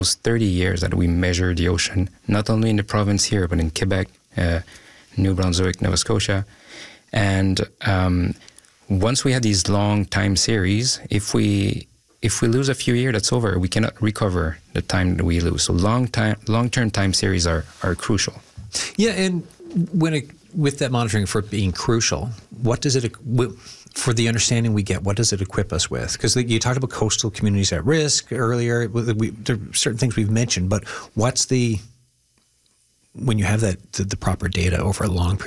30 years that we measure the ocean, not only in the province here, but in Quebec, New Brunswick, Nova Scotia. And once we have these long time series, if we lose a few years, that's over. We cannot recover the time that we lose. So long-term time series are crucial. Yeah, and with that monitoring for it being crucial, what does it, for the understanding we get, what does it equip us with? Because you talked about coastal communities at risk earlier. There are certain things we've mentioned, but when you have the proper data over a long period